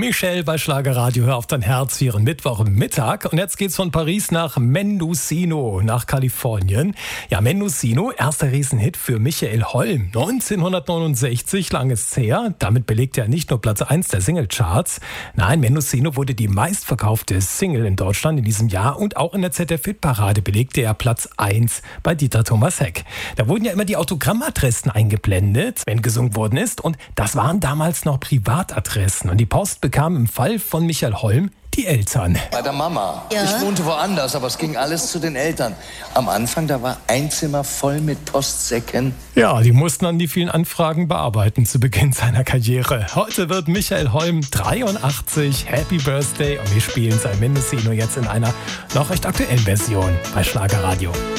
Michelle bei Schlagerradio, hör auf dein Herz für ihren Mittwochmittag. Und jetzt geht's von Paris nach Mendocino, nach Kalifornien. Ja, Mendocino, erster Riesenhit für Michael Holm. 1969, lang ist's her. Damit belegte er nicht nur Platz 1 der Singlecharts. Nein, Mendocino wurde die meistverkaufte Single in Deutschland in diesem Jahr und auch in der ZDF-Hitparade belegte er Platz 1 bei Dieter Thomas Heck. Da wurden ja immer die Autogrammadressen eingeblendet, wenn gesungen worden ist. Und das waren damals noch Privatadressen. Und die Post bekam im Fall von Michael Holm die Eltern. Bei der Mama. Ja. Ich wohnte woanders, aber es ging alles zu den Eltern. Am Anfang, da war ein Zimmer voll mit Postsäcken. Ja, die mussten dann die vielen Anfragen bearbeiten zu Beginn seiner Karriere. Heute wird Michael Holm 83. Happy Birthday. Und wir spielen sein Mendocino jetzt in einer noch recht aktuellen Version bei Schlagerradio.